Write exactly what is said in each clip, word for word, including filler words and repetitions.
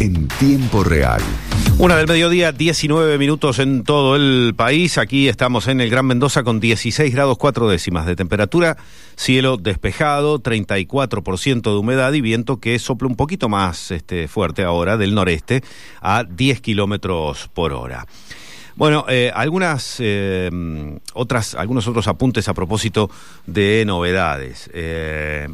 en tiempo real. Una del mediodía, diecinueve minutos en todo el país. Aquí estamos en el Gran Mendoza con dieciséis grados cuatro décimas de temperatura, cielo despejado, treinta y cuatro por ciento de humedad y viento que sopla un poquito más este, fuerte ahora del noreste a diez kilómetros por hora. Bueno, eh, algunas eh, otras, algunos otros apuntes a propósito de novedades. Eh,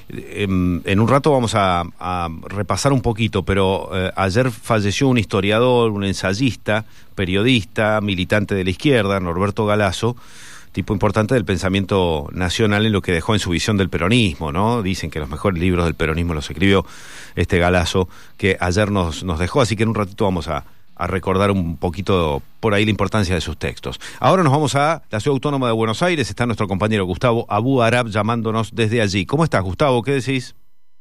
En, en un rato vamos a, a repasar un poquito, pero eh, ayer falleció un historiador, un ensayista, periodista, militante de la izquierda, Norberto Galazo, tipo importante del pensamiento nacional en lo que dejó en su visión del peronismo, ¿no? Dicen que los mejores libros del peronismo los escribió este Galazo, que ayer nos, nos dejó, así que en un ratito vamos a a recordar un poquito por ahí la importancia de sus textos. Ahora nos vamos a la Ciudad Autónoma de Buenos Aires, está nuestro compañero Gustavo Abu Arab llamándonos desde allí. ¿Cómo estás, Gustavo? ¿Qué decís?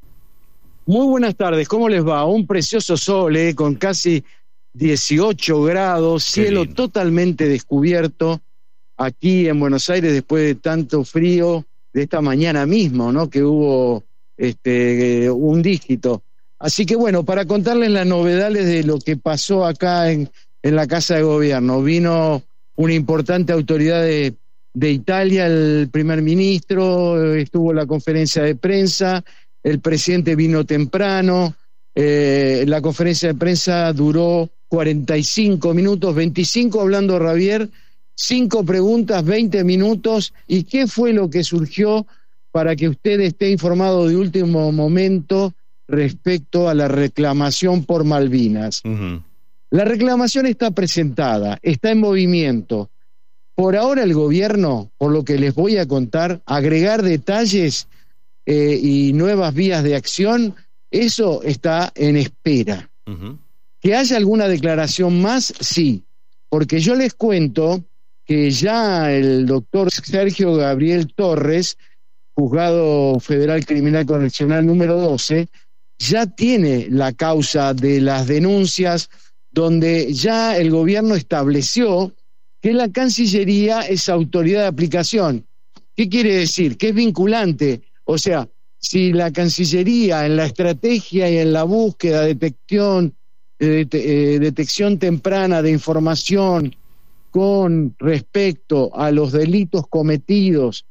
Muy buenas tardes, ¿cómo les va? Un precioso sol, eh, con casi dieciocho grados, cielo totalmente descubierto aquí en Buenos Aires después de tanto frío de esta mañana mismo, ¿no? Que hubo este, un dígito. Así que bueno, para contarles las novedades de lo que pasó acá en, en la Casa de Gobierno. Vino una importante autoridad de, de Italia, el primer ministro, estuvo la conferencia de prensa, el presidente vino temprano, eh, la conferencia de prensa duró cuarenta y cinco minutos, veinticinco hablando Javier, cinco preguntas, veinte minutos. ¿Y qué fue lo que surgió para que usted esté informado de último momento respecto a la reclamación por Malvinas? Uh-huh. La reclamación está presentada, está en movimiento. Por ahora el gobierno, por lo que les voy a contar, agregar detalles eh, y nuevas vías de acción, eso está en espera. Uh-huh. ¿Que haya alguna declaración más? Sí, porque yo les cuento que ya el doctor Sergio Gabriel Torres, juzgado federal criminal correccional número doce, ya tiene la causa de las denuncias, donde ya el gobierno estableció que la Cancillería es autoridad de aplicación. ¿Qué quiere decir? Que es vinculante. O sea, si la Cancillería en la estrategia y en la búsqueda, detección, eh, eh, detección temprana de información con respecto a los delitos cometidos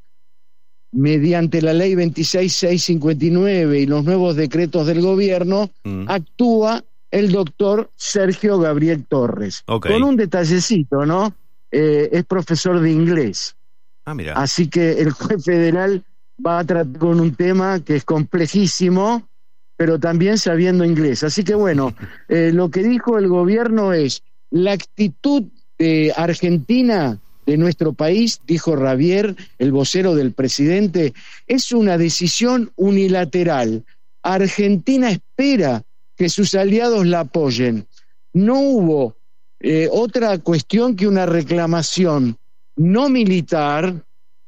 mediante la ley veintiséis mil seiscientos cincuenta y nueve y los nuevos decretos del gobierno, mm. actúa el doctor Sergio Gabriel Torres. Okay. Con un detallecito, ¿no? Eh, es profesor de inglés. Ah, mira. Así que el juez federal va a tratar con un tema que es complejísimo, pero también sabiendo inglés. Así que bueno, eh, lo que dijo el gobierno es, la actitud de Argentina, de nuestro país, dijo Javier, el vocero del presidente, es una decisión unilateral. Argentina espera que sus aliados la apoyen. No hubo eh, otra cuestión que una reclamación no militar,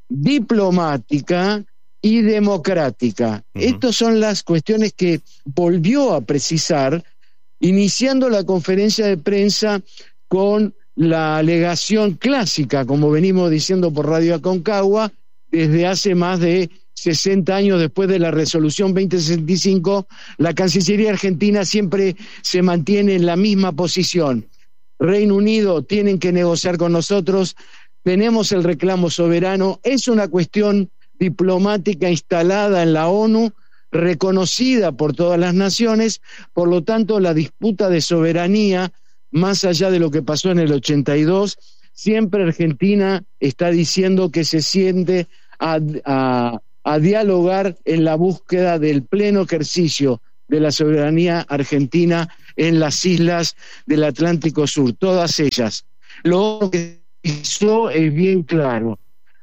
diplomática y democrática. Uh-huh. Estas son las cuestiones que volvió a precisar, iniciando la conferencia de prensa con la alegación clásica, como venimos diciendo por Radio Aconcagua, desde hace más de sesenta años después de la resolución veinte sesenta y cinco, la Cancillería Argentina siempre se mantiene en la misma posición. Reino Unido, tienen que negociar con nosotros, tenemos el reclamo soberano, es una cuestión diplomática instalada en la ONU, reconocida por todas las naciones, por lo tanto la disputa de soberanía, más allá de lo que pasó en el ochenta y dos, siempre Argentina está diciendo que se siente a, a, a dialogar en la búsqueda del pleno ejercicio de la soberanía argentina en las islas del Atlántico Sur, todas ellas. Lo que hizo es bien claro.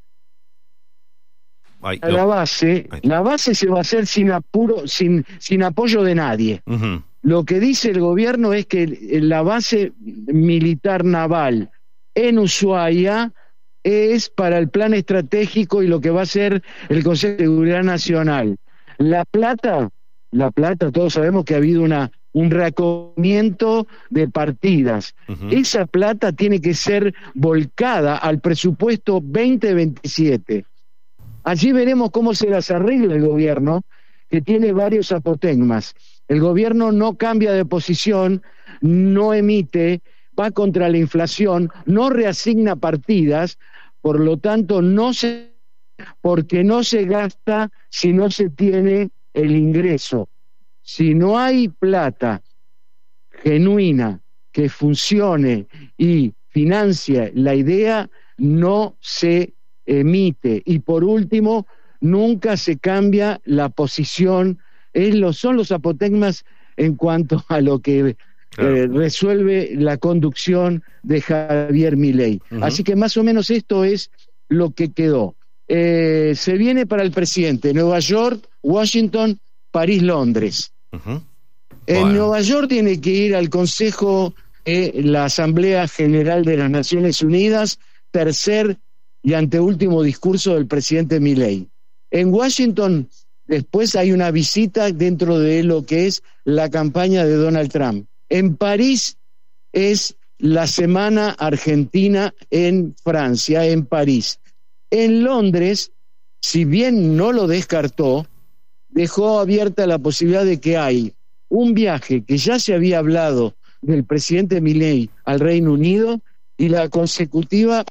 Ay, no. La base, Ay. la base se va a hacer sin apuro, sin, sin apoyo de nadie. Uh-huh. Lo que dice el gobierno es que la base militar naval en Ushuaia es para el plan estratégico y lo que va a ser el Consejo de Seguridad Nacional. La plata, la plata, todos sabemos que ha habido una un reacogimiento de partidas. Uh-huh. Esa plata tiene que ser volcada al presupuesto veinte veintisiete. Allí veremos cómo se las arregla el gobierno, que tiene varios apotegmas. El gobierno no cambia de posición, no emite, va contra la inflación, no reasigna partidas, por lo tanto no se, porque no se gasta si no se tiene el ingreso. Si no hay plata genuina que funcione y financie la idea, no se emite. Y por último, nunca se cambia la posición. Es lo, son los apotegmas en cuanto a lo que claro. eh, resuelve la conducción de Javier Milei. Uh-huh. Así que más o menos esto es lo que quedó. Eh, se viene para el presidente Nueva York, Washington, París, Londres. Uh-huh. En bueno. Nueva York tiene que ir al Consejo, eh, la Asamblea General de las Naciones Unidas, tercer y anteúltimo discurso del presidente Milei. En Washington, después hay una visita dentro de lo que es la campaña de Donald Trump. En París es la Semana Argentina en Francia, en París. En Londres, si bien no lo descartó, dejó abierta la posibilidad de que hay un viaje que ya se había hablado del presidente Milei al Reino Unido y la consecutiva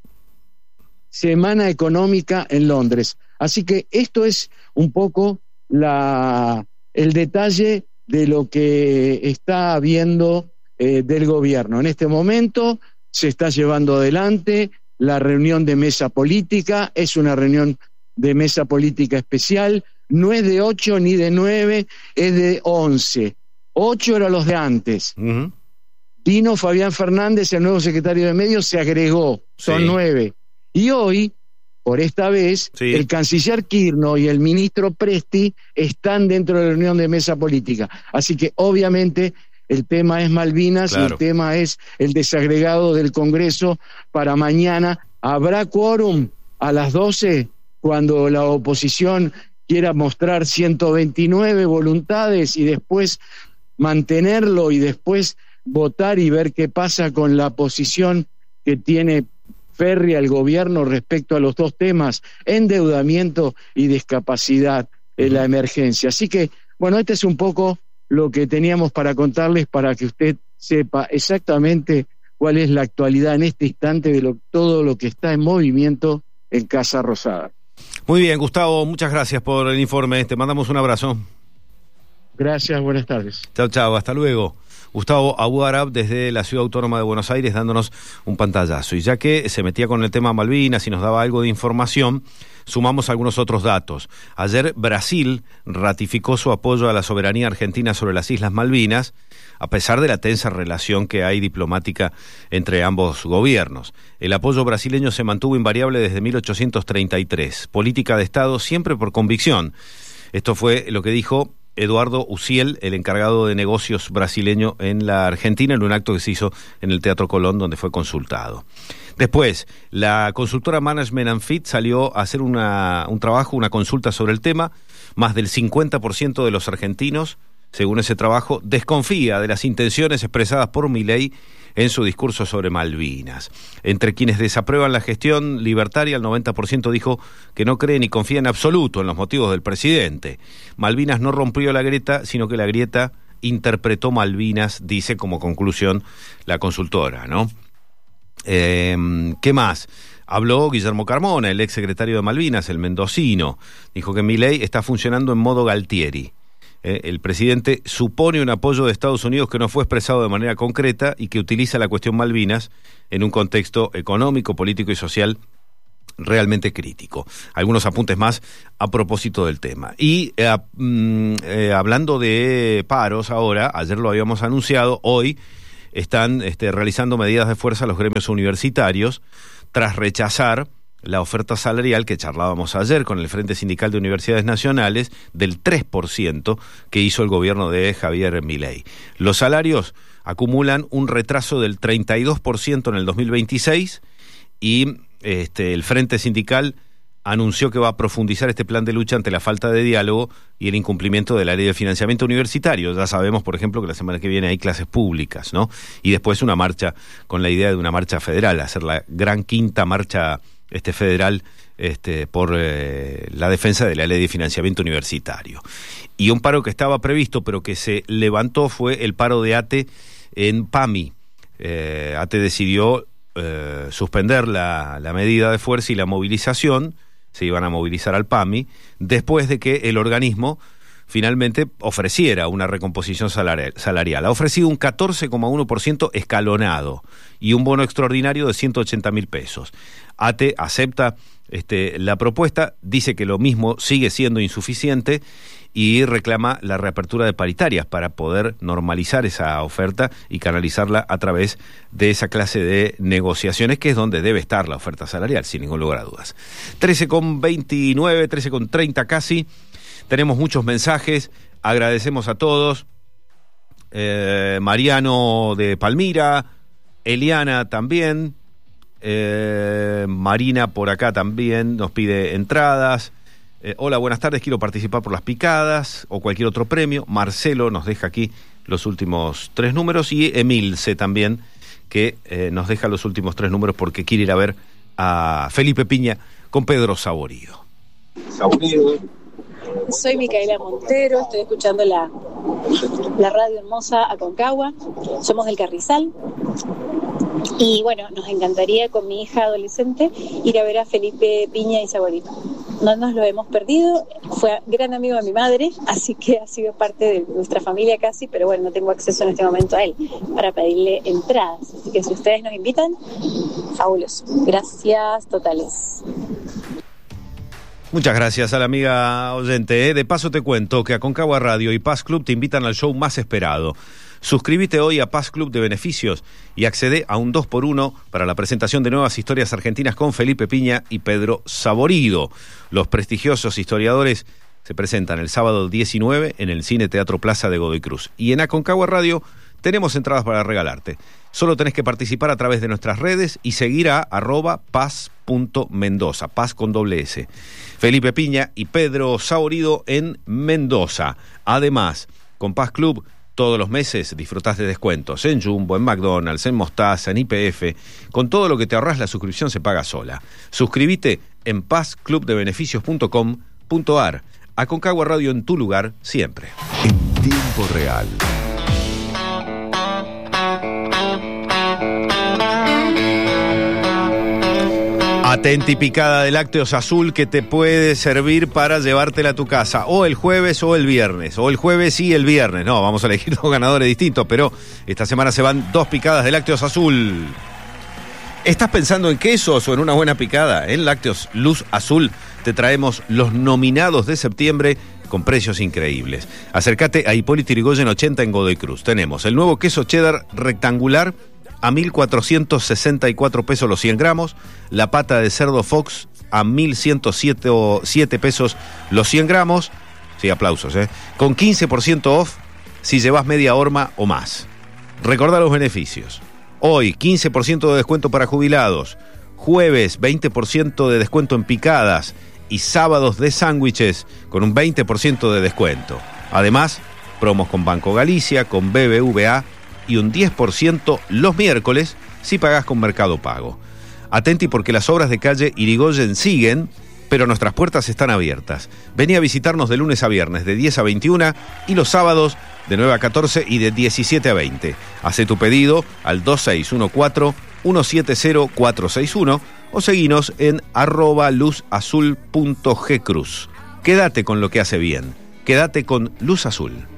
Semana Económica en Londres. Así que esto es un poco la, el detalle de lo que está habiendo eh, del gobierno. En este momento se está llevando adelante la reunión de mesa política, es una reunión de mesa política especial, no es de ocho ni de nueve, es de once. Ocho eran los de antes. Uh-huh. Vino Fabián Fernández, el nuevo secretario de Medios, se agregó, son sí. nueve. Y hoy, por esta vez, sí. el canciller Kirchner y el ministro Presti están dentro de la reunión de mesa política. Así que, obviamente, el tema es Malvinas claro. y el tema es el desagregado del Congreso para mañana. ¿Habrá quórum a las doce cuando la oposición quiera mostrar ciento veintinueve voluntades y después mantenerlo y después votar y ver qué pasa con la posición que tiene férrea el gobierno respecto a los dos temas, endeudamiento y discapacidad en la emergencia? Así que, bueno, este es un poco lo que teníamos para contarles para que usted sepa exactamente cuál es la actualidad en este instante de lo, todo lo que está en movimiento en Casa Rosada. Muy bien, Gustavo, muchas gracias por el informe. Te mandamos un abrazo. Gracias, buenas tardes. Chao, chao, hasta luego. Gustavo Abuarab desde la Ciudad Autónoma de Buenos Aires dándonos un pantallazo. Y ya que se metía con el tema Malvinas y nos daba algo de información, sumamos algunos otros datos. Ayer Brasil ratificó su apoyo a la soberanía argentina sobre las Islas Malvinas, a pesar de la tensa relación que hay diplomática entre ambos gobiernos. El apoyo brasileño se mantuvo invariable desde mil ochocientos treinta y tres. Política de Estado siempre por convicción. Esto fue lo que dijo Eduardo Uciel, el encargado de negocios brasileño en la Argentina, en un acto que se hizo en el Teatro Colón, donde fue consultado. Después, la consultora Management and Fit salió a hacer una, un trabajo, una consulta sobre el tema. Más del cincuenta por ciento de los argentinos, según ese trabajo, desconfía de las intenciones expresadas por Milei en su discurso sobre Malvinas. Entre quienes desaprueban la gestión libertaria, el noventa por ciento dijo que no cree ni confía en absoluto en los motivos del presidente. Malvinas no rompió la grieta, sino que la grieta interpretó Malvinas, dice como conclusión la consultora, ¿no? Eh, ¿Qué más? Habló Guillermo Carmona, el ex secretario de Malvinas, el mendocino. Dijo que Milei está funcionando en modo Galtieri. Eh, el presidente supone un apoyo de Estados Unidos que no fue expresado de manera concreta y que utiliza la cuestión Malvinas en un contexto económico, político y social realmente crítico. Algunos apuntes más a propósito del tema. Y eh, eh, hablando de paros ahora, ayer lo habíamos anunciado, hoy están este, realizando medidas de fuerza los gremios universitarios tras rechazar la oferta salarial que charlábamos ayer con el Frente Sindical de Universidades Nacionales del tres por ciento que hizo el gobierno de Javier Milei. Los salarios acumulan un retraso del treinta y dos por ciento en el dos mil veintiséis y este, el Frente Sindical anunció que va a profundizar este plan de lucha ante la falta de diálogo y el incumplimiento de la ley de financiamiento universitario. Ya sabemos, por ejemplo, que la semana que viene hay clases públicas, ¿no? Y después una marcha, con la idea de una marcha federal, hacer la gran quinta marcha este federal este, por eh, la defensa de la ley de financiamiento universitario. Y un paro que estaba previsto, pero que se levantó, fue el paro de ATE en PAMI. Eh, ATE decidió eh, suspender la, la medida de fuerza y la movilización, se iban a movilizar al PAMI, después de que el organismo finalmente ofreciera una recomposición salarial. Ha ofrecido un catorce coma uno por ciento escalonado y un bono extraordinario de ciento ochenta mil pesos. ATE acepta este, la propuesta, dice que lo mismo sigue siendo insuficiente y reclama la reapertura de paritarias para poder normalizar esa oferta y canalizarla a través de esa clase de negociaciones, que es donde debe estar la oferta salarial, sin ningún lugar a dudas. trece con veintinueve, trece con treinta casi. Tenemos muchos mensajes, agradecemos a todos. Eh, Mariano de Palmira, Eliana también, eh, Marina por acá también nos pide entradas. Eh, hola, buenas tardes, quiero participar por las picadas o cualquier otro premio. Marcelo nos deja aquí los últimos tres números y Emilce también, que eh, nos deja los últimos tres números porque quiere ir a ver a Felipe Piña con Pedro Saborido. Saborido. Soy Micaela Montero, estoy escuchando la, la radio hermosa Aconcagua, somos del Carrizal y bueno, nos encantaría con mi hija adolescente ir a ver a Felipe Piña y Saborido. No nos lo hemos perdido, fue gran amigo de mi madre, así que ha sido parte de nuestra familia casi, pero bueno, no tengo acceso en este momento a él para pedirle entradas, así que si ustedes nos invitan, fabuloso. Gracias totales. Muchas gracias a la amiga oyente. ¿eh? De paso te cuento que Aconcagua Radio y Paz Club te invitan al show más esperado. Suscríbete hoy a Paz Club de Beneficios y accede a un dos por uno para la presentación de nuevas historias argentinas con Felipe Piña y Pedro Saborido. Los prestigiosos historiadores se presentan el sábado diecinueve en el Cine Teatro Plaza de Godoy Cruz. Y en Aconcagua Radio tenemos entradas para regalarte. Solo tenés que participar a través de nuestras redes y seguir a arroba paz.mendoza, paz con doble S. Felipe Piña y Pedro Saborido en Mendoza. Además, con Paz Club, todos los meses disfrutás de descuentos en Jumbo, en McDonald's, en Mostaza, en Y P F. Con todo lo que te ahorrás, la suscripción se paga sola. Suscríbete en paz club de beneficios punto com punto a r. Aconcagua Radio en tu lugar, siempre. En tiempo real. Atenti picada de lácteos azul que te puede servir para llevártela a tu casa, o el jueves o el viernes, o el jueves y el viernes. No, vamos a elegir dos ganadores distintos, pero esta semana se van dos picadas de lácteos azul. ¿Estás pensando en quesos o en una buena picada? En Lácteos Luz Azul te traemos los nominados de septiembre con precios increíbles. Acércate a Hipólito Yrigoyen ochenta en Godoy Cruz. Tenemos el nuevo queso cheddar rectangular a mil cuatrocientos sesenta y cuatro pesos los cien gramos, la pata de cerdo Fox a mil ciento siete pesos los cien gramos, sí, aplausos, ¿eh? Con quince por ciento off si llevas media horma o más. Recordá los beneficios. Hoy, quince por ciento de descuento para jubilados, jueves, veinte por ciento de descuento en picadas y sábados de sándwiches con un veinte por ciento de descuento. Además, promos con Banco Galicia, con B B V A y un diez por ciento los miércoles si pagás con Mercado Pago. Atenti porque las obras de calle Irigoyen siguen, pero nuestras puertas están abiertas. Vení a visitarnos de lunes a viernes de diez a veintiuna y los sábados de nueve a catorce y de diecisiete a veinte. Hacé tu pedido al dos seis uno cuatro uno siete cero cuatro seis uno o seguinos en arroba luzazul punto gcruz. Quédate con lo que hace bien. Quédate con Luz Azul.